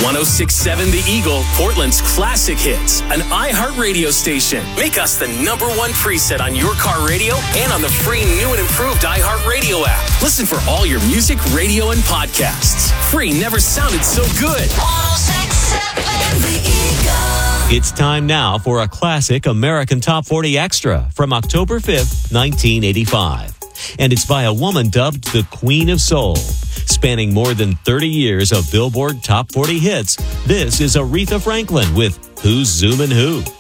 106.7 The Eagle, Portland's classic hits, an iHeart radio station. Make us the number one preset on your car radio and on the free new and improved iHeart Radio app. Listen for all your music, radio, and podcasts. Free never sounded so good. 106.7 The Eagle. It's time now for a classic American Top 40 Extra from October 5th, 1985. And it's by a woman dubbed the Queen of Soul. Spanning more than 30 years of Billboard Top 40 hits, this is Aretha Franklin with Who's Zoomin' Who?